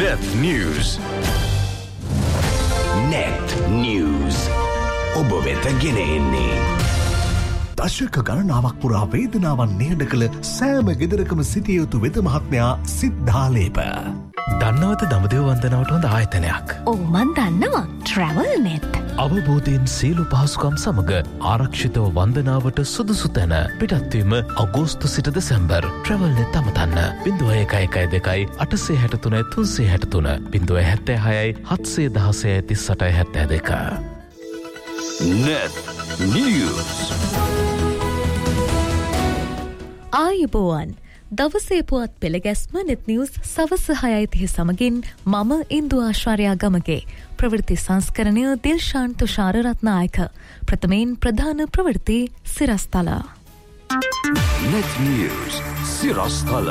Net News. Net News. ඔබ වෙත ගෙන එන්නේ දශක ගණනාවක් පුරා වේදනාවන් නිහඬ කළ සෑම ගෙදරකම සිටිය යුතු වෙද මහත්මයා සිද්ධාලේප. දන්නවද දඹදිව වන්දනාවට හොඳ ආයතනයක්? ඔව් මන් දන්නවා. Travel Net. අවබෝධයෙන් සියලු පහසුකම් සමග ආරක්ෂිතව වන්දනාවට සුදුසු තැන පිටත්වීම අගෝස්තු සිට December. Travel Net අමතන්න 0112 863 363 076 716 3872. Net News. ආයුබෝවන්. දවසේ පුවත් පෙළගැස්ම net news සවස 6:30 සමගින් මම ඉන්දු ආශ්වර්යා ගමගේ. ප්‍රවෘත්ති සංස්කරණය දිල්ෂාන් තුෂාර රත්නායක. ප්‍රථමයෙන් ප්‍රධාන ප්‍රවෘත්ති සිරස්තල. Net News සිරස්තල.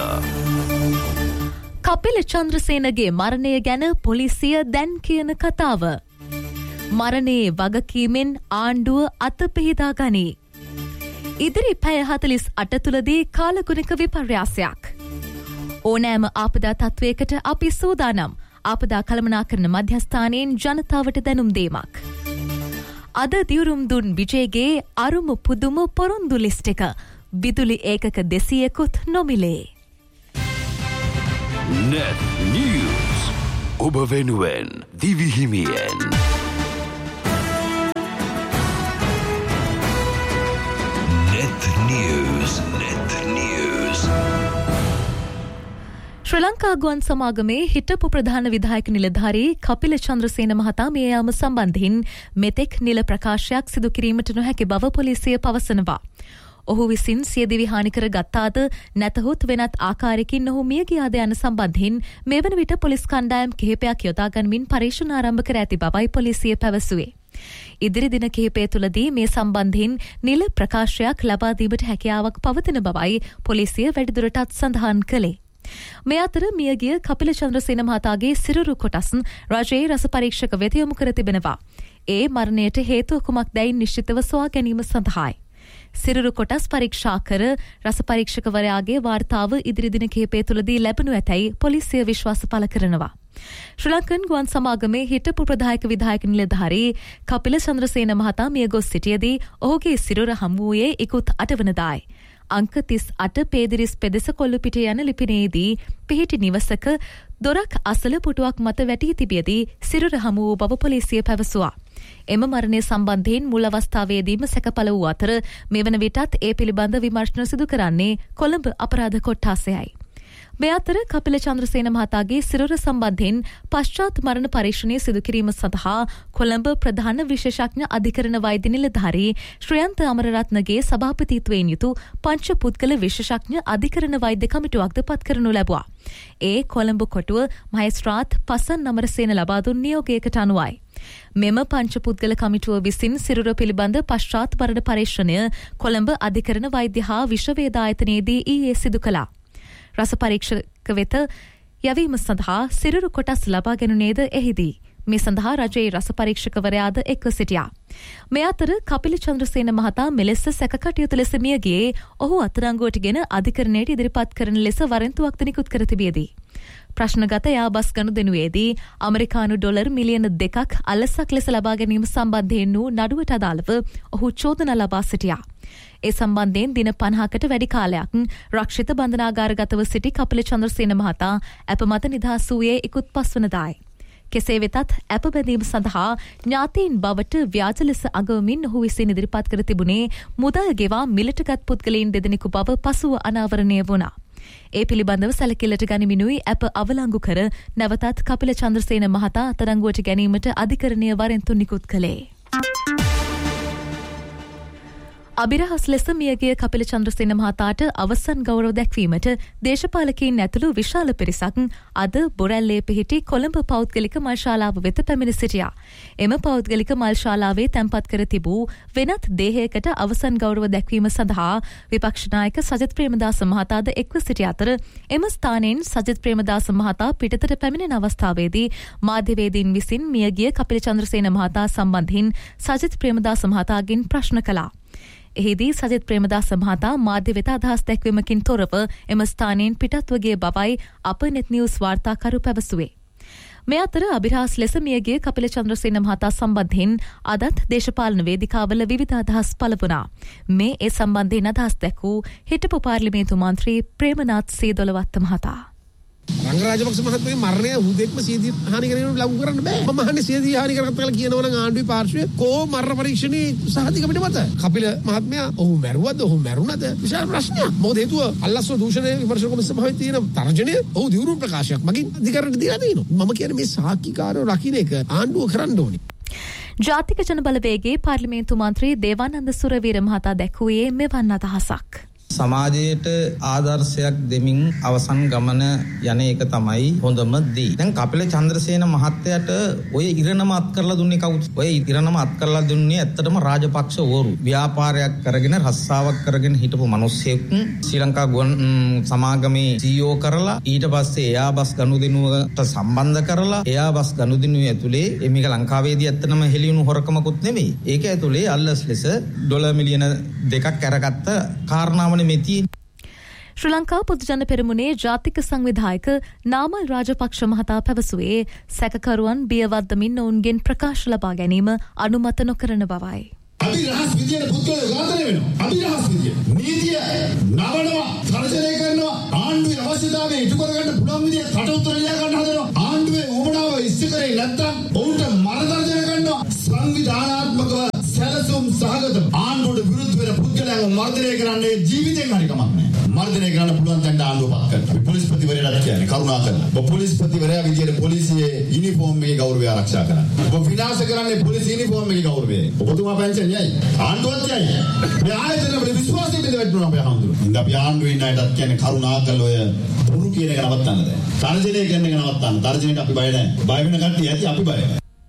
කපිල චන්ද්‍රසේනගේ මරණය ගැන පොලිසිය දැන් කියන කතාව. මරණයේ වගකීමෙන් ආණ්ඩුව අතපිහිදා ගනී. ඉදිරි පැය 48 තුලදී කාලගුණික විපර්යාසයක්. ඕනෑම ආපදා තත්වයකට අපි සූදානම්. ආපදා කළමනාකරන මධ්‍යස්ථානයෙන් ජනතාවට දැනුම් දීමක්. අද දියුරුම් දුන් විජේගේ අරුම පුදුම පොරොන්දු ලිස්ට් එක. විදුලි ඒකක 200කුත් නොමිලේ. Net News. ඔබ වෙනුවෙන් දිවිහිමියෙන්. ශ්‍රී ලංකා ගුවන් සමාගමේ හිටපු ප්‍රධාන විධායක නිලධාරී කපිල චන්ද්‍රසේන මහතා මේ යාම සම්බන්ධයෙන් මෙතෙක් නිල ප්‍රකාශයක් සිදු කිරීමට නොහැකි බව පොලිසිය පවසනවා. ඔහු විසින් සියදිවි හානි කර ගත්තාද නැතහොත් වෙනත් ආකාරයකින් ඔහු මිය ගියාද යන සම්බන්ධයෙන් මේ වන විට පොලිස් කණ්ඩායම් කිහිපයක් යොදා ගනිමින් පරීක්ෂණ ආරම්භ කර ඇති බවයි පොලිසිය පැවසුවේ. ඉදිරි දින කිහිපය තුළදී මේ සම්බන්ධයෙන් නිල ප්‍රකාශයක් ලබා දීමට හැකියාවක් පවතින බවයි පොලිසිය වැඩිදුරටත් සඳහන් කළේ. මේ අතර මියගිය කපිල චන්ද්‍රසේන මහතාගේ සිරුරු කොටස් රජයේ රස පරීක්ෂක වෙත යොමු කර තිබෙනවා. ඒ මරණයට හේතුව කුමක්දැයි නිශ්චිතව සොයා ගැනීම සඳහායි. සිරුරු කොටස් පරීක්ෂා කර රස පරීක්ෂකවරයාගේ වාර්තාව ඉදිරි දින කිහිපය තුළදී ලැබනු ඇතැයි පොලිසිය විශ්වාස පළ කරනවා. ශ්‍රී ලංකන් ගුවන් සමාගමේ හිටපු ප්‍රධායක විධායක නිලධාරී කපිල චන්ද්‍රසේන මහතා මිය ගොස් සිටියදී ඔහුගේ සිරුර හමු වූයේ ඉකුත් 8 වනදායි. අංක 38 පේදිරිස් පෙදෙස කොල්ලුපිට යන ලිපිනයේදී පිහිටි නිවසක දොරක් අසල පුටුවක් මත වැටී තිබියදී සිරුර හමු වූ බව පොලිසිය පැවසුවා. එම මරණය සම්බන්ධයෙන් මුල් අවස්ථාවේදීම සැකපළ වූ අතර මෙවන විටත් ඒ පිළිබඳ විමර්ශන සිදු කරන්නේ කොළඹ අපරාධ කොට්ටාසයයි. මේ අතර කපිල චන්ද්‍රසේන මහතාගේ සිරුර සම්බන්ධයෙන් පශ්චාත් මරණ පරීක්ෂණය සිදු කිරීම සඳහා කොළඹ ප්‍රධාන විශේෂඥ අධිකරණ වෛද්‍ය නිලධාරී ශ්‍රයන්ත අමරරත්නගේ සභාපතිත්වයෙන් යුතු පංච පුද්ගල විශේෂඥ අධිකරණ වෛද්‍ය කමිටුවක්ද පත් කරනු ලැබුවා. ඒ කොළඹ කොටුව මහේස්ත්‍රාත් පසන් අමරසේන ලබා දුන් නියෝගයකට අනුවයි. මෙම පංච පුද්ගල කමිටුව විසින් සිරුර පිළිබඳ පශ්චාත් මරණ පරීක්ෂණය කොළඹ අධිකරණ වෛද්‍ය හා විශ්වවේද ආයතනයේදී ඊයේ සිදු කළා. රස පරීක්ෂක වෙත යවීම සඳහා සිරුරු කොටස් ලබා ගැනුනේද එහිදී. මේ සඳහා රජයේ රස පරීක්ෂකවරයාද එක්ව සිටියා. මේ අතර කපිල චන්ද්‍රසේන මහතා මෙලෙස සැකකටයුතු ලෙස මිය ගියේ ඔහු අත්අඩංගුවටගෙන අධිකරණයට ඉදිරිපත් කරන ලෙස වරෙන්තුවක් නිකුත් කර තිබියදී. ප්‍රශ්නගත යාබස් ගනුදෙනුවේදී ඇමරිකානු ඩොලර් මිලියන 2ක් අලසක් ලෙස ලබා ගැනීම සම්බන්ධයෙන් වූ නඩුවට අදාළව ඔහු චෝදනා ලබා සිටියා. ඒ සම්බන්ධයෙන් දින 50කට වැඩි කාලයක් රක්ෂිත බන්ධනාගාරගතව සිටි කපිල චන්ද්‍රසේන මහතා අප මත නිදහස් වූයේ ඉකුත් 5 වනදායි. කෙසේ වෙතත් අප බැඳීම සඳහා ඥාතීන් බවට ව්‍යාජ ලෙස අගවමින් ඔහු විසින් ඉදිරිපත් කර තිබුණේ මුදල් ගෙවා මිලටගත් පුද්ගලයන් දෙදෙනෙකු බව පසුව අනාවරණය වුණා. ඒ පිළිබඳව සැලකිල්ලට ගනිමිනුයි අප අවලංගු කර නැවතත් කපිල චන්ද්‍රසේන මහතා අත්අඩංගුවට ගැනීමට අධිකරණය වරෙන්තු නිකුත් කළේ. අබිරහස් ලෙස මියගිය කපිල චන්ද්‍රසේන මහතාට අවසන් ගෞරව දැක්වීමට දේශපාලකයින් ඇතුළු විශාල පිරිසක් අද බොරැල්ලේ පිහිටි කොළඹ පෞද්ගලික මල් ශාලාව වෙත පැමිණ සිටියා. එම පෞද්ගලික මල් ශාලාවේ තැන්පත් කර තිබූ වෙනත් දේහයකට අවසන් ගෞරව දැක්වීම සඳහා විපක්ෂ නායක සජිත් ප්‍රේමදාස මහතාද එක්ව සිටි අතර එම ස්ථානයෙන් සජිත් ප්‍රේමදාස මහතා පිටතට පැමිණෙන අවස්ථාවේදී මාධ්‍යවේදීන් විසින් මියගිය කපිල චන්ද්‍රසේන මහතා සම්බන්ධයෙන් සජිත් ප්‍රේමදාස මහතාගෙන් ප්‍රශ්න කළා. එහිදී සජිත් ප්‍රේමදාස මහතා මාධ්‍ය වෙත අදහස් දැක්වීමකින් තොරව එම ස්ථානයෙන් පිටත්ව ගිය බවයි අප net news වාර්තාකරු පැවසුවේ. මේ අතර අභිරහස් ලෙස මියගිය කපිල චන්ද්‍රසේන මහතා සම්බන්ධයෙන් අදත් දේශපාලන වේදිකාවල විවිධ අදහස් පළ වුණා. මේ ඒ සම්බන්ධයෙන් අදහස් දැක්වූ හිටපු පාර්ලිමේන්තු මන්ත්‍රී ප්‍රේමනාත් සීදොලවත්ත මහතා. රංග රාජපක්ෂ මහත්මයාගේ මරණය හුදෙක්ම සියදී හානි කරගෙන ලඟු කරන්න බෑ. මම අහන්නේ සියදී හානි කරගත්තා කියලා කියනවා නම් ආණ්ඩුවේ පාර්ශ්වය කෝ මරණ පරීක්ෂණේ සහතික පිටපත. කපිල මහත්මයා ඔහු මැරුවද ඔහු මැරුණද විශාල ප්‍රශ්නයක්. මොකද හේතුව අල්ලස්ව දූෂණය විමර්ශන කොමිසම සභාවේ තියෙන තර්ජනය ඔහු දියුණු ප්‍රකාශයක් මගින් අධිකරණයට දීලා තියෙනවා. මම කියන්නේ මේ සාක්ෂිකාරව රකින්න එක ආණ්ඩුව කරන්න ඕනේ. ජාතික ජනබලවේගයේ පාර්ලිමේන්තු මන්ත්‍රී දේවානන්ද සුරවීර මහතා දැක්වුවේ මෙවන් අදහසක්. සමාජයට ආදර්ශයක් දෙමින් අවසන් ගමන යන එක තමයි හොඳම දේ. දැන් කපිල චන්ද්‍රසේන මහත්තයාට ඔය ඉරණම අත් කරලා දුන්නේ කවුද? ඔය ඉරණම අත් කරලා දුන්නේ ඇත්තටම රාජපක්ෂ වරු. ව්‍යාපාරයක් කරගෙන රස්සාවක් කරගෙන හිටපු මිනිස්සෙක් ශ්‍රී ලංකා ගුවන් සමාගමේ CEO කරලා ඊට පස්සේ එයාබස් ගනුදෙනුවට සම්බන්ධ කරලා එයාබස් ගනුදෙනුව ඇතුලේ මේක ලංකාවේදී ඇත්තටම හෙළියුණු හොරකමකුත් නෙමෙයි. ඒක ඇතුලේ අල්ලස් ලෙස ඩොලර් මිලියන 2ක් අරගත්ත කාරණාව ශ්‍රී ලංකා පොදුජන පෙරමුණේ ජාතික සංවිධායක නාමල් රාජපක්ෂ මහතා පැවසුවේ සැකකරුවන් බියවද්දමින් ඔවුන්ගෙන් ප්‍රකාශ ලබා ගැනීම අනුමත නොකරන බවයි. අභිරහස් විදියට පුද්ගලයෝ ඝාතනය වෙනවා. අභිරහස් විදියට නීතිය නවනවා, තර්ජනය කරනවා, ආණ්ඩුවේ අවශ්‍යතාවය ඉටු කරගන්න පුළුවන් විදියට කටයුතු ලියා ගන්න හදනවා. ආණ්ඩුවේ උවමනාව ඉස්ති කරේ නැත්නම් ඔවුන්ට මරණ තර්ජනය කරනවා. සංවිධානාත්මකව සැලසුම් සහගත ආණ්ඩුවට විරුද්ධ වෙන පුද්ගලයන්ව මර්ධනය කරන්නේ ජීවිතෙන් හරි කමක් නැහැ. මර්ධනය කරන්න පුළුවන් තැනට ආණ්ඩුව පත් කරනවා. පොලිස්පතිවරයාට කියන්නේ කරුණාකරලා. ඔබ පොලිස්පතිවරයා විදියට පොලිසියේ යුනිෆෝම් එකේ ගෞරවය ආරක්ෂා කරන්න. ඔබ විනාශ කරන්නේ පොලිස් යුනිෆෝම් එකේ ගෞරවය. ඔබතුමා පෙන්ෂන් යයි. ආණ්ඩුවත් යයි. මේ ආයතන වල විශ්වාසය බෙදවන්න අපේ ආණ්ඩුව. ඉතින් අපි ආණ්ඩුවේ ඉන්න අයටත් කියන්නේ කරුණාකරලා ඔය පුරු කියන එක නවත්තන්න දැන්. තර්ජනය කියන එක නවත්තන්න. තර්ජනයට අපි බය නැහැ. බය වෙන කට්ටිය ඇති අපි බය.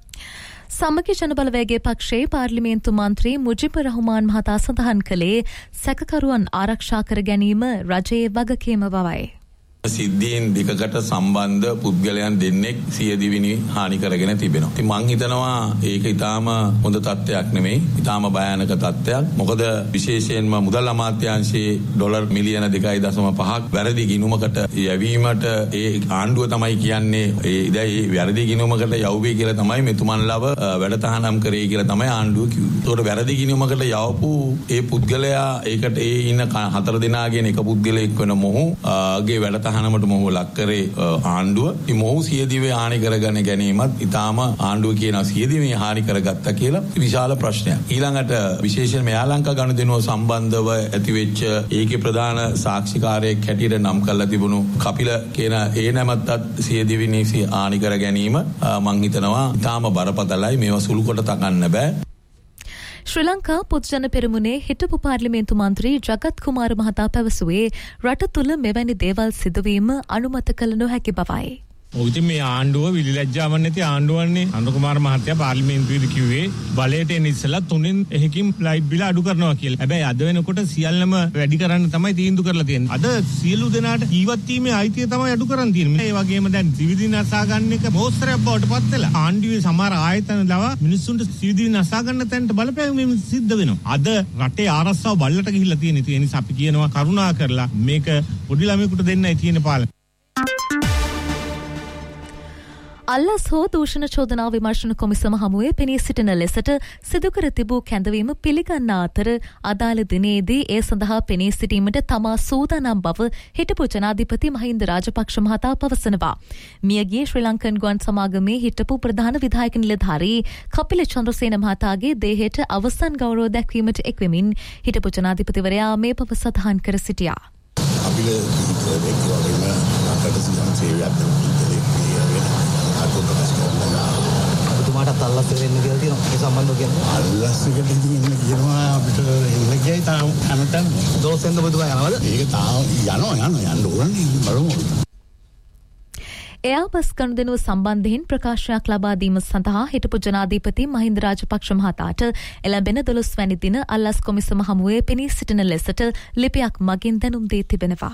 සමගි ජනබලවේගයේ පක්ෂයේ පාර්ලිමේන්තු මන්ත්‍රී මුජිබ් රහමාන් මහතා සඳහන් කළේ සැකකරුවන් ආරක්ෂා කර ගැනීම රජයේ වගකීම බවයි. සිද්ධීන් දෙකකට සම්බන්ධ පුද්ගලයන් දෙන්නෙක් සියදිවිනි හානි කරගෙන තිබෙනවා. ඉතින් මං හිතනවා ඒක ඊටාම හොඳ තත්ත්වයක් නෙමෙයි. ඊටාම භයානක තත්ත්වයක්. මොකද විශේෂයෙන්ම මුදල් අමාත්‍යාංශයේ ඩොලර් මිලියන 2.5ක් වැරදි ගිණුමකට යැවීමට ඒ ආණ්ඩුව තමයි කියන්නේ ඒ වැරදි ගිණුමකට යවුවේ කියලා තමයි මෙතුමන්ලව වැඩතහනම් කරේ කියලා තමයි ආණ්ඩුව කිව්වේ. ඒතකොට වැරදි ගිණුමකට යවපු ඒ පුද්ගලයා ඒකට ඒ ඉන්න 4 දෙනාගෙන එක පුද්ගලයෙක් වෙන මොහුගේ වැඩ තහනමට මොහු ලක් කරේ ආණ්ඩුව. ඉතින් මොහු සියදිවේ හානි කරගෙන ගැනීමත් ඊටාම ආණ්ඩුව කියන සියදිවේ හානි කරගත්තා කියලා විශාල ප්‍රශ්නයක්. ඊළඟට විශේෂයෙන් මෙයා ලංකා ගනුදෙනුව සම්බන්ධව ඇතිවෙච්ච ඒකේ ප්‍රධාන සාක්ෂිකාරයෙක් හැටියට නම් කරලා තිබුණු කපිල කියන ඒ නැමැත්තත් සියදිවිනි හානි කර ගැනීම මං හිතනවා ඊටාම බරපතලයි. මේවා සුළු කොට තකන්න බෑ. ශ්‍රී ලංකා පොදුජන පෙරමුණේ හිටපු පාර්ලිමේන්තු මන්ත්‍රී ජගත් කුමාර මහතා පැවසුවේ රට තුළ මෙවැනි දේවල් සිදුවීම අනුමත කළ නොහැකි බවයි. ඉතින් මේ ආණ්ඩුව විලිලැජ්ජාවක් නැති ආණ්ඩුවන්නේ අනුර කුමාර මහත්තයා පාර්ලිමේන්තුවේදී කිව්වේ බලයට එන ඉස්සලා 3න් එකකින් ලයිට් බිල අඩු කරනවා කියලා. හැබැයි අද වෙනකොට සියල්ලම වැඩි කරන්න තමයි තීන්දුව කරලා තියෙන්නේ. අද සියලු දෙනාට ජීවත් වීමේ අයිතිය තමයි අඩු කරන් තියෙන්නේ. ඒ වගේම දැන් සිවිදි නසා ගන්න එක මොස්තරයක් බවට පත් වෙලා ආණ්ඩුවේ සමහර ආයතන ලව මිනිස්සුන්ට සිවිදි නසා ගන්න තැනට බලපෑම සිද්ධ වෙනවා. අද රටේ ආරස්සාව බල්ලට ගිහිල්ලා තියෙන. ඒ නිසා අපි කියනවා කරුණා කරලා මේක පොඩි ළමයෙකුට දෙන්නයි තියෙන පාලන. අල්ලස් හෝ දූෂණ චෝදනා විමර්ශන කොමිසම හමුවේ පෙනී සිටින ලෙසට සිදුකර තිබූ කැඳවීම පිළිගන්නා අතර අදාළ දිනේදී ඒ සඳහා පෙනී සිටීමට තමා සූදානම් බව හිටපු ජනාධිපති මහින්ද රාජපක්ෂ මහතා පවසනවා. මියගිය ශ්‍රී ලංකන් ගුවන් සමාගමේ හිටපු ප්‍රධාන විධායක නිලධාරී කපිල චන්ද්‍රසේන මහතාගේ දේහයට අවසන් ගෞරව දැක්වීමට එක්වෙමින් හිටපු ජනාධිපතිවරයා මේ බව සඳහන් කර සිටියා. ඔබතුමාටත් අල්ලස් වෙන්න කියලා තියෙනවා. ඒ සම්බන්ධව කියන්නේ අල්ලස් එකට ඉන්න කියනවා අපිට එන්න කියයි තාම හැමතැනම 12 වෙනිදා ඔබතුමා යනවද? ඒක තාම යන්න ඕනනේ බලමු. එයාබස් ගනුදෙනුව සම්බන්ධයෙන් ප්‍රකාශයක් ලබා දීම සඳහා හිටපු ජනාධිපති මහින්ද රාජපක්ෂ මහතාට එළඹෙන 12 වැනි දින අල්ලස් කොමිසම හමුවේ පෙනී සිටින ලෙසට ලිපියක් මගින් දැනුම් දී තිබෙනවා.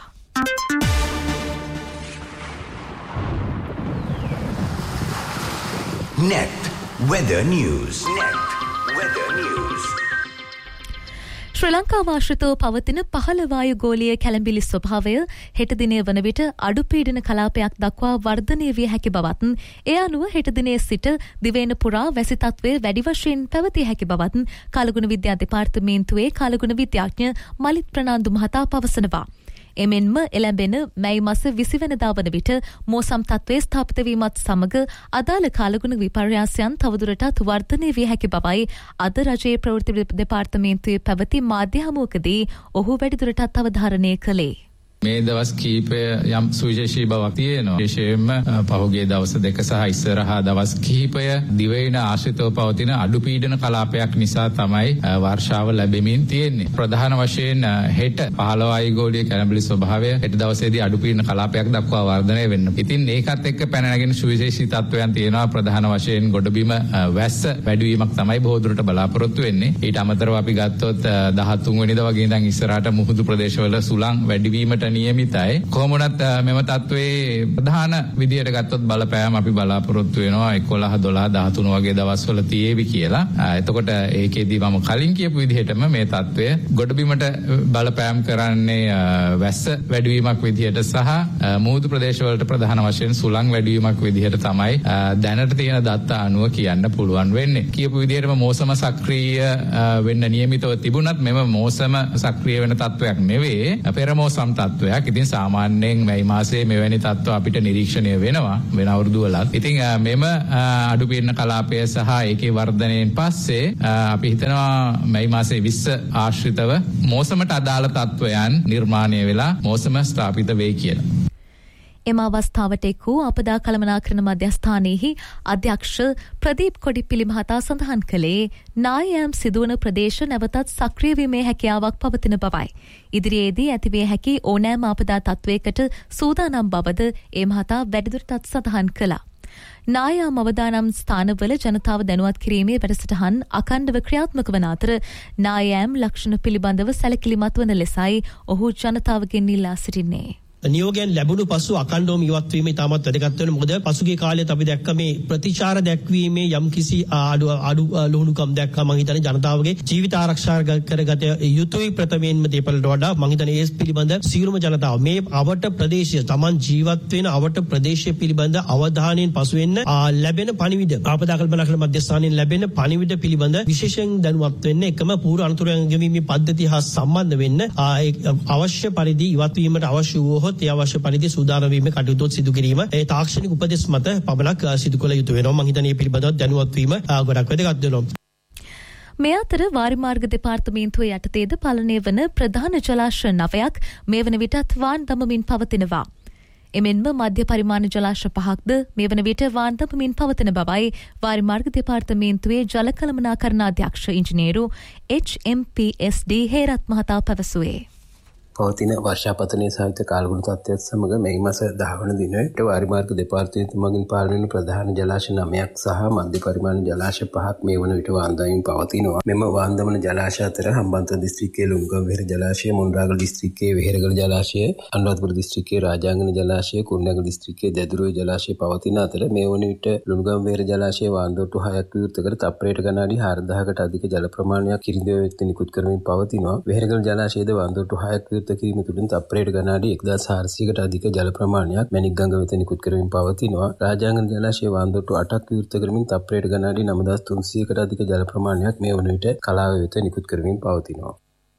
Net Weather News. ශ්‍රී ලංකාව ආශ්‍රිතව පවතින පහළ වායු ගෝලීය කැළඹිලි ස්වභාවය හෙට දිනේ වන විට අඩු පීඩන කලාපයක් දක්වා වර්ධනය විය හැකි බවත් ඒ අනුව හෙට දිනේ සිට දිවයින පුරා වැසි තත්ත්වය වැඩි වශයෙන් පැවතිය හැකි බවත් කාලගුණ විද්‍යා දෙපාර්තමේන්තුවේ කාලගුණ විද්‍යාඥ මලිත් ප්‍රනාන්දු මහතා පවසනවා. එමෙන්ම එළඹෙන මැයි මාස 20 වෙනිදා වන විට මෝසම් තත්ත්වයේ ස්ථාපිත වීමත් සමග අදාළ කාලගුණ විපර්යාසයන් තවදුරටත් වර්ධනය විය හැකි බවයි අද රජයේ ප්‍රවෘත්ති දෙපාර්තමේන්තුවේ පැවති මාධ්‍ය හමුවකදී ඔහු වැඩිදුරටත් අවධාරණය කළේ. මේ දවස් කීපය යම් සුවිශේෂී බවක් තියෙනවා. විශේෂයෙන්ම පහුගිය දවස් දෙක සහ ඉස්සරහා දවස් කිහිපය දිවයින ආශ්‍රිතව පවතින අඩු පීඩන කලාපයක් නිසා තමයි වර්ෂාව ලැබෙමින් තියෙන්නේ. ප්‍රධාන වශයෙන් හෙට 15 වායුගෝලීය කැළඹිලි ස්වභාවය හෙට දවසේදී අඩු පීඩන කලාපයක් දක්වා වර්ධනය වෙන්න. ඉතින් ඒකත් එක්ක පැන නැගෙන සුවිශේෂී තත්ත්වයන් තියෙනවා. ප්‍රධාන වශයෙන් ගොඩබිම වැස්ස වැඩිවීමක් තමයි බොහෝ දුරට බලාපොරොත්තු වෙන්නේ. ඊට අමතරව අපි ගත්තොත් 13 වෙනිදා වගේ ඉඳන් ඉස්සරහට මුහුදු ප්‍රදේශවල සුළං වැඩිවීමට නියමිතයි. කොහොමුණත් මෙම තත්ත්වයේ ප්‍රධාන විදියට ගත්තොත් බලපෑම අපි බලාපොරොත්තු වෙනවා 11 12 13 වගේ දවස්වල තියේවි කියලා. එතකොට ඒකෙදී මම කලින් කියපු විදිහටම මේ තත්ත්වය ගොඩබිමට බලපෑම් කරන්නේ වැස්ස වැඩිවීමක් විදියට සහ මුහුදු ප්‍රදේශවලට ප්‍රධාන වශයෙන් සුළං වැඩිවීමක් විදියට තමයි දැනට තියෙන දත්ත අනුව කියන්න පුළුවන් වෙන්නේ. කියපු විදිහටම මෝසම සක්‍රීය වෙන්න නියමිතව තිබුණත් මෙම මෝසම සක්‍රීය වෙන තත්ත්වයක් නෙවෙයි. පෙර මෝසම් තත්ත්වයක්. ඉතින් සාමාන්‍යයෙන් මේ මාසයේ මෙවැනි තත්ත්ව අපිට නිරීක්ෂණය වෙනවා වෙන අවුරුදු වලත්. ඉතින් මෙම අඩු පීඩන කලාපය සහ ඒකේ වර්ධනයෙන් පස්සේ අපි හිතනවා මේ මාසයේ 20 ආශ්‍රිතව මෝසමට අදාළ තත්ත්වයන් නිර්මාණය වෙලා මෝසම ස්ථාපිත වෙයි කියලා. එම අවස්ථාවට එක් වූ අපදා කළමනාකරණ මධ්‍යස්ථානයේහි අධ්‍යක්ෂ ප්‍රදීප් කොඩිපිලි මහතා සඳහන් කළේ නායම් සිදුවන ප්‍රදේශ නැවතත් සක්‍රිය වීමේ හැකියාවක් පවතින බවයි. ඉදිරියේදී ඇතිවිය හැකි ඕනෑම අපදා තත්ත්වයකට සූදානම් බවද ඒ මහතා වැඩිදුරටත් සඳහන් කළා. නායම් අවදානම් ස්ථානවල ජනතාව දැනුවත් කිරීමේ වැඩසටහන් අඛණ්ඩව ක්‍රියාත්මක වන අතර නායම් ලක්ෂණ පිළිබඳව සැලකිලිමත් වන ලෙසයි ඔහු ජනතාවගෙන් ඉල්ලා සිටින්නේ. නියෝගයන් ලැබුණු පසු අකණ්ඩවම ඉවත් වීම ඉතාමත් වැදගත් වෙනවා. මොකද පසුගිය කාලෙත් අපි දැක්ක මේ ප්‍රතිචාර දැක්වීමේ යම්කිසි අඩු ලුහුණුකම් දැක්කා. මම හිතන්නේ ජනතාවගේ ජීවිත ආරක්ෂා කරගත යුතුයි ප්‍රථමයෙන්ම දේපලට වඩා. මම හිතන්නේ ඒ පිළිබඳ සියලුම ජනතාව මේ අවට ප්‍රදේශය Taman ජීවත් වෙන අවට ප්‍රදේශය පිළිබඳ අවධානයෙන් පසු වෙන්න ලැබෙන පණිවිඩ ආපදා කළමනාකරණ මධ්‍යස්ථානයෙන් ලැබෙන පණිවිඩ පිළිබඳ විශේෂයෙන් දැනුවත් වෙන්න එකම පූර්ව අනුතරයන් ගෙවීමේ පද්ධතිය හා සම්බන්ධ වෙන්න අවශ්‍ය පරිදි ඉවත් වීමට අවශ්‍ය වූ ඒ අවශ්‍ය පරිදි සූදානම් වීම කටයුතු සිදු කිරීම ඒ තාක්ෂණික උපදෙස් මත පමණක් සිදු කළ යුතු වෙනවා. මම හිතන්නේ මේ පිළිබඳව දැනුවත් වීම ගොඩක් වැදගත් වෙනවා. මේ අතර වාරිමාර්ග දෙපාර්තමේන්තුව යටතේද පාලනය වන ප්‍රධාන ජලාශ 9ක් මේ වන විටත් වාන් දමමින් පවතිනවා. එමෙන්ම මධ්‍ය පරිමාණ ජලාශ 5ක්ද මේ වන විට වාන් දමමින් පවතින බවයි වාරිමාර්ග දෙපාර්තමේන්තුවේ ජල කළමනාකරණ අධ්‍යක්ෂ ඉංජිනේරු HMPSD හේරත් මහතා පැවසුවේ. පවතින වර්ෂාපතනයේ සහිත කාලගුණ තත්ත්වයත් සමග මේ මාස 10 වන දිනට වාරිමාර්ග දෙපාර්තමේන්තුව මගින් පාලනය වන ප්‍රධාන ජලාශ 9ක් සහ මධ්‍ය පරිමාණ ජලාශ 5ක් මේ වන විට වාන්දමින් පවතිනවා. මෙම වාන්දමන ජලාශ අතර හම්බන්තොට දිස්ත්‍රික්කයේ ලුණුගම වෙහෙර ජලාශය, මොණරාගල දිස්ත්‍රික්කයේ වෙහෙරගල ජලාශය, අනුරාධපුර දිස්ත්‍රික්කයේ රාජාංගන ජලාශය, කුරුණෑගල දිස්ත්‍රික්කයේ දැදුරුවේ ජලාශය පවතින අතර මේ වන විට ලුණුගම වෙහෙර ජලාශයේ වාන්දොට්ටු 6ක් විවෘතකර තප්පරයට ගණනාඩි 4000කට අධික ජල ප්‍රමාණයක් කිරිඳිව වෙත නිකුත් කරමින් පවතිනවා. වෙහෙරගල ජලාශයේද වාන්දොට්ටු 6ක් කිරීම තුළින් තප්පරයට ගණනාඩි 1400කට අධික ජල ප්‍රමාණයක් මැණික්ගඟ වෙත නිකුත් කරමින් පවතිනවා. රාජාංගන ජලාශයේ වාන්දොට්ටු 8ක් විවෘත කරමින් තප්පරයට ගණනාඩි 9300කට අධික ජල ප්‍රමාණයක් මේ වන විට කලාව වෙත නිකුත් කරමින් පවතිනවා.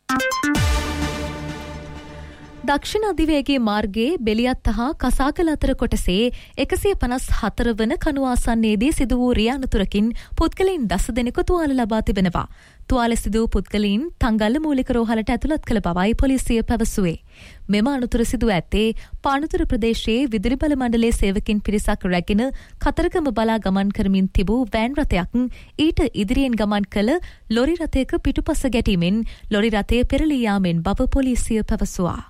දක්ෂිණ අධිවේගී මාර්ගයේ බෙලියත් හා කසාගල අතර කොටසේ 154 වන කණුවාසන්නේදී සිදු වූ රියානතුරකින් පුද්ගලයන් 10 දෙනෙකු තුවාල ලබා තිබෙනවා. තුවාල සිදු වූ පුද්ගලයන් තංගල්ල මූලික රෝහලට ඇතුළත් කළ බවයි පොලිසිය පැවසුවේ. මෙම අනතුර සිදු ඇත්තේ පානතුර ප්‍රදේශයේ විදුලි බල මණ්ඩලයේ සේවකින් පිරිසක් රැගෙන කතරගම බලා ගමන් කරමින් තිබූ වෑන් රථයක් ඊට ඉදිරියෙන් ගමන් කළ ලොරි රථයක පිටුපස ගැටීමෙන් ලොරි රථය පෙරළී යාමෙන් බව පොලිසිය පැවසුවා.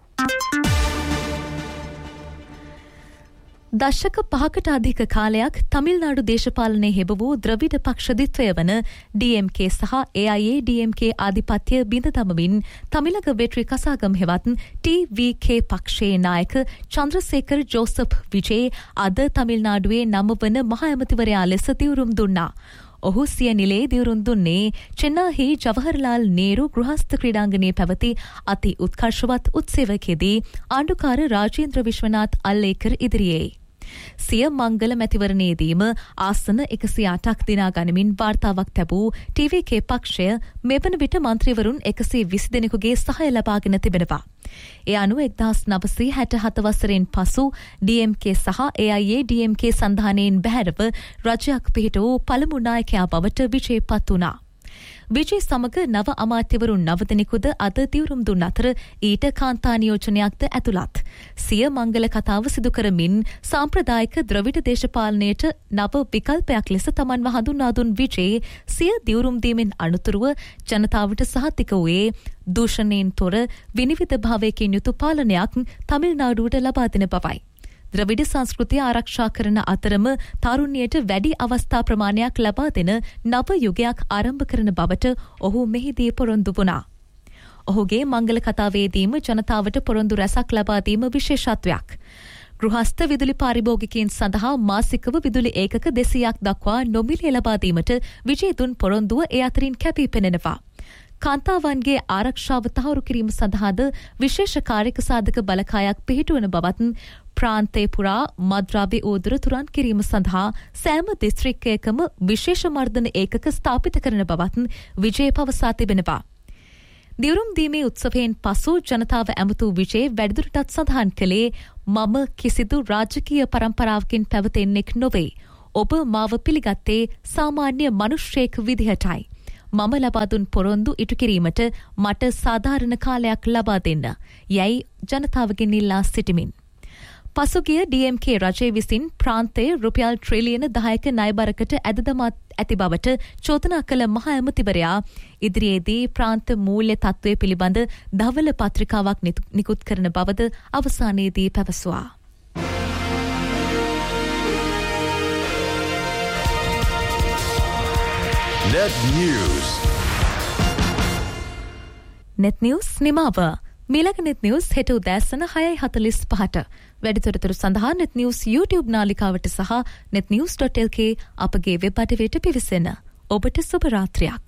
දශක 5කට අධික කාලයක් තමිල්නාඩු දේශපාලනයේ හෙබ වූ ද්‍රවිඩ පක්ෂදිත්වය වන DMK සහ AIA-DMK ආධිපත්‍ය බිඳ දමමින් තමිලක වෙට්‍රි කසාගම් හෙවත් TVK පක්ෂයේ නායක චන්ද්‍රසේකර ජෝසප් විජේ අද තමිල්නාඩුවේ 9 වන මහ ඇමතිවරයා ලෙස තිවුරුම් දුන්නා. ඔහු සිය නිලයේ දිවුරුම් දුන්නේ චෙන්නාහි ජවහර්ලාල් නේරු ගෘහස්ත ක්‍රීඩාංගණයේ පැවති අති උත්කර්ෂවත් උත්සවයකදී ආණ්ඩුකාර රාජේන්ද්‍ර විශ්වනාත් අල්ලේකර් ඉදිරියේ සිය මංගල මැතිවරණයේදීම ආසන 108ක් දිනා ගනිමින් වාර්තාවක් තැබූ ටීවීකේ පක්ෂය මෙවන විට මන්ත්‍රීවරුන් 120 දෙනෙකුගේ සහාය ලබාගෙන තිබෙනවා. ඒ අනුව 1967 වසරෙන් පසු DMK සහ AIA DMK සන්ධානයෙන් බැහැරව රජයක් පිහිට වූ පළමු නායකයා බවට විජේපත් වුණා. විජේ සමග නව අමාත්‍යවරුන් 9 දෙනෙකුද අද දිවුරුම් දුන් අතර ඊට කාන්තා නියෝජනයක්ද ඇතුළත්. සිය මංගල කතාව සිදු කරමින් සාම්ප්‍රදායික ද්‍රවිඩ දේශපාලනයට නව විකල්පයක් ලෙස තමන්ව හඳුන්වා දුන් විජේ සිය දිවුරුම් දීමෙන් අනුතුරුව ජනතාවට සහතික වූයේ දූෂණයෙන් තොර විනිවිද භාවයකින් යුතු පාලනයක් තමිල්නාඩුවට ලබා දෙන බවයි. ද්‍රවිඩ සංස්කෘතිය ආරක්ෂා කරන අතරම තරුණියට වැඩි අවස්ථා ප්‍රමාණයක් ලබා දෙන නව යුගයක් ආරම්භ කරන බවට ඔහු මෙහිදී පොරොන්දු වුණා. ඔහුගේ මංගල කතාවේදීම ජනතාවට පොරොන්දු රැසක් ලබා දීම විශේෂත්වයක්. ගෘහස්ත විදුලි පාරිභෝගිකයන් සඳහා මාසිකව විදුලි ඒකක 200ක් දක්වා නොමිලේ ලබා දීමට විජේ දුන් පොරොන්දුව ඒ අතරින් කැපී පෙනෙනවා. කාන්තාවන්ගේ ආරක්ෂාව තහවුරු කිරීම සඳහාද විශේෂ කාර්යක සාධක බලකායක් පිහිටුවන බවත් ප්‍රාන්තය පුරා මද්‍රව්‍ය ඕදුර තුරන් කිරීම සඳහා සෑම දිස්ත්‍රික්කයකම විශේෂ මර්ධන ඒකක ස්ථාපිත කරන බවත් විජේ පවසා තිබෙනවා. දිවුරුම් දීමේ උත්සවයෙන් පසු ජනතාව ඇමතු විජේ වැඩිදුරටත් සඳහන් කළේ මම කිසිදු රාජකීය පරම්පරාවකින් පැවතෙන්නෙක් නොවේ. ඔබ මාව පිළිගත්තේ සාමාන්‍ය මනුෂ්‍යයෙක් විදිහටයි. මම ලබා දුන් පොරොන්දු ඉටු කිරීමට මට සාධාරණ කාලයක් ලබා දෙන්න. යයි ජනතාවගෙන් ඉල්ලා සිටිමින්. පසුගිය DMK රජය විසින් ප්‍රාන්තයේ රුපියල් ට්‍රිලියන 10ක ණයබරකට ඇද දමා ඇති බවට චෝදනා කළ මහ ඇමතිවරයා ඉදිරියේදී ප්‍රාන්ත මූල්‍ය තත්ත්වය පිළිබඳ දවල පත්‍රිකාවක් නිකුත් කරන බවද අවසානයේදී පැවසුවා. Net News. Net News නිමාව. මීළඟ Net News හෙට උදෑසන 6:45ට. වැඩිතොරතුරු සඳහා Net News YouTube නාලිකාවට සහ netnews.lk අපගේ වෙබ් අඩවියට පිවිසෙන්න. ඔබට සුබ රාත්‍රියක්.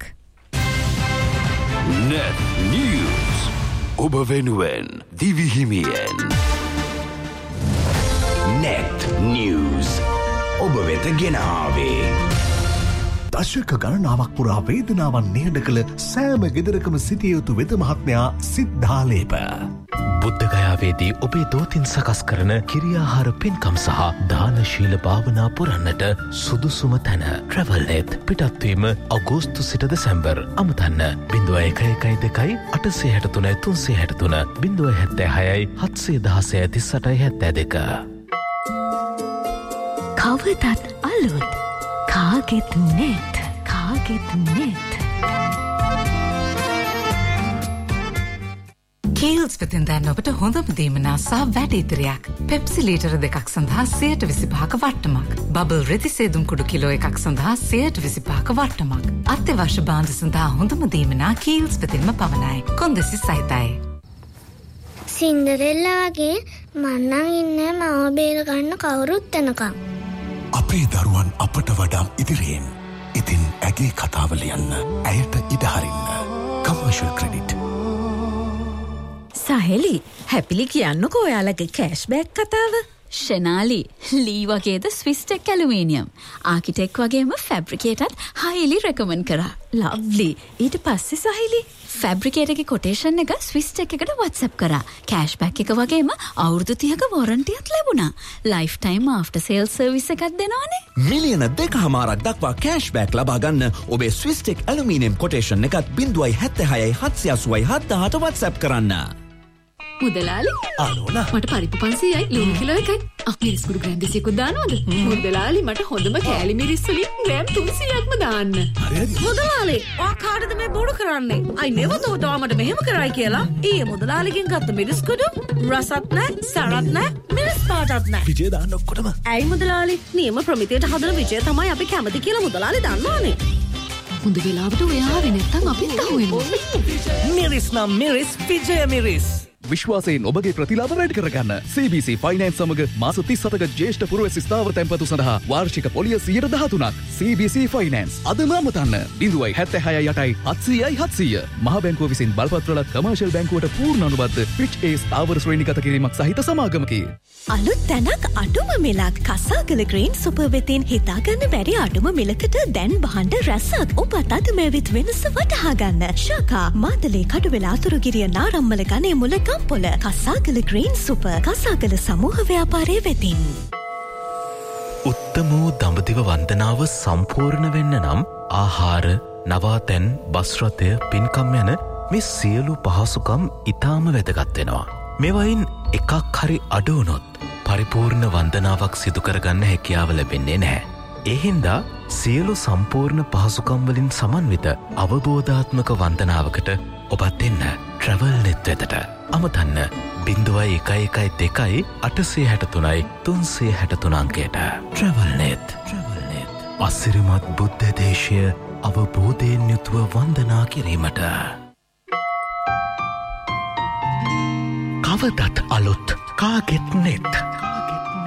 Net News. ඔබ වෙනුවෙන් දිවි හිමියෙන්. Net News. ඔබ වෙත ගෙන ආවේ. දශක ගණනාවක් පුරා වේදනාවන් නිහඬ කළ සෑම ගෙදරකම සිටිය යුතු වෙද මහත්මයා සිද්ධාලේප. බුද්ධගයාවේදී ඔබේ දෝතින් සකස් කරන කිරියාහාර පින්කම් සහ දානශීල භාවනා පුරන්නට සුදුසුම තැන ට්‍රැවල්නෙත්. පිටත්වීම අගෝස්තු සිට දෙසැම්බර්. අමතන්න 0112 863 363 076 716 3832. කවදත් අලුත් කාගෙත් නෙත්. කීල්ස් වෙතින් දැන් ඔබට හොඳම දීමනා සහ වැඩි ඉදිරියක්. පෙප්සි ලීටර 2ක් සඳහා 125ක වට්ටමක්. බබල් රෙදි සේදුම් කුඩු කිලෝ 1ක් සඳහා 125ක වට්ටමක්. අත්‍යවශ්‍ය භාණ්ඩ සඳහා හොඳම දීමනා කීල්ස් වෙතින්ම පමණයි. කොන්දෙසි සහිතයි. සින්ඩරෙල්ලා වගේ මන්නම් ඉන්නේ මව බේර ගන්න කවුරුත් එනකම්. අපේ දරුවන් අපට වඩා ඉදිරියෙන්. ඉතින් ඇගේ කතාව ලියන්න. ඇයට ඉඩ හරින්න. Commercial credit. සහෙලි හැපිලි කියන්නකෝ ඔයාලගේ කෑෂ්බැක් කතාව. ෂෙනාලි ලී වගේද ස්විස්ටෙක් ඇලුමීනියම් ආකිටෙක් වගේම ෆැබ්‍රිකේටත් හයිලි රෙකමන්ඩ් කරා. ලව්ලි. ඊට පස්සේ සහෙලි ෆැබ්‍රිකේටගේ කොටේෂන් එක ස්විස්ටෙක් එකට WhatsApp කරා. කෑෂ්බැක් එක වගේම අවුරුදු 30ක වොරන්ටියක් ලැබුණා. Life time after sale service එකක් දෙනවනේ. මිලියන 2.5ක් දක්වා කෑෂ්බැක් ලබා ගන්න ඔබේ ස්විස්ටෙක් ඇලුමීනියම් කොටේෂන් එකත් 0.76 780 718 WhatsApp කරන්න. මුදලාලි ආනෝන මට පරිප්පු 500යි ලුණු කිලෝ එකයි මිරිස් කුඩු ග්‍රෑම් 200ක් දානවද? මුදලාලි මට හොඳම කෑලි මිරිස් වලින් ග්‍රෑම් 300ක්ම දාන්න. මුදලාලි ඔයා කාටද මේ බොරු කරන්නේ? I never thought ඔයා මට මෙහෙම කරයි කියලා. ඊයේ මුදලාලිගෙන් ගත්ත මිරිස් කුඩු රසත් නැහැ, සරත් නැහැ, මිරිස් පාටත් නැහැ. විජය දාන්න ඔක්කොටම. ඇයි මුදලාලි? නියම ප්‍රමිතියට හදන විජය තමයි අපි කැමති කියලා මුදලාලි දන්නවනේ. හොඳ වෙලාවට ඔයා ආවේ නැත්තම් අපිත් අහුවෙනවා. මිරිස් නම් මිරිස් විජය මිරිස්. විශ්වාසයෙන් ඔබගේ ප්‍රතිලාභ වැඩි කරගන්න. CBC Finance සමග මාස 37ක ජ්‍යෙෂ්ඨ පුරවැසි ස්ථාවර තැන්පතු සඳහා වාර්ෂික පොලිය 13%ක්. CBC Finance අදම අමතන්න 0.76 700 මහ බැංකුව විසින් බලපත්‍රල කමර්ෂල් බැංකුවට පූර්ණ අනුබද්ධ Fitch A ස්ථාවර ශ්‍රේණිගත කිරීමක් සහිත සමාගමකි. අලුත් තැනක් අඩුම මිලක් කසාගල ග්‍රීන් සුපර් වෙතින් හිතාගන්න බැරි අඩුම මිලකට දැන් බහන්ඩ රැසක්. ඔබත් අද මෙවිත් වෙනස වටහා ගන්න. ශාකා මාතලේ කඩුවෙල අතුරුගිරිය නාරම්මල ගනේ මුල ගම්පොල කසාගල ග්‍රීන් සුපර් කසාගල සමූහ ව්‍යාපාරය වෙතින්. උත්තම වූ දඹදිව වන්දනාව සම්පූර්ණ වෙන්න නම් ආහාර නවාතැන් බස්රථය පින්කම් යන මේ සියලු පහසුකම් ඉතාම වැදගත් වෙනවා. මෙවයින් එකක් හරි අඩු වුණොත් පරිපූර්ණ වන්දනාවක් සිදු කරගන්න හැකියාව ලැබෙන්නේ නැහැ. ඒ හින්දා සියලු සම්පූර්ණ පහසුකම් වලින් සමන්විත අවබෝධාත්මක වන්දනාවකට ඔබත් එන්න TravelNet වෙතට. අමතන්න 0112 863 363 අංකයට. TravelNet. අසිරිමත් බුද්ධ දේශය අවබෝධයෙන් යුතුව වන්දනා කිරීමට. කවදත් අලුත් කාගෙත් නෙත්.